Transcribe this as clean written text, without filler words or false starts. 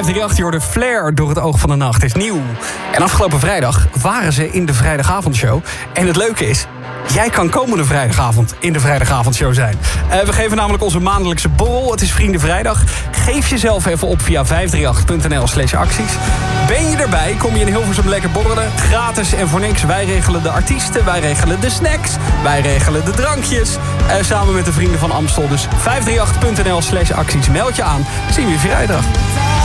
538, je hoorde Flair door het oog van de nacht. Is nieuw. En afgelopen vrijdag waren ze in de vrijdagavondshow. En het leuke is, jij kan komende vrijdagavond in de vrijdagavondshow zijn. We geven namelijk onze maandelijkse borrel. Het is Vriendenvrijdag. Geef jezelf even op via 538.nl/acties. Ben je erbij? Kom je in Hilversum lekker borrelen? Gratis en voor niks. Wij regelen de artiesten, wij regelen de snacks, wij regelen de drankjes. Samen met de Vrienden van Amstel. Dus 538.nl/acties. Meld je aan. Zien we je vrijdag.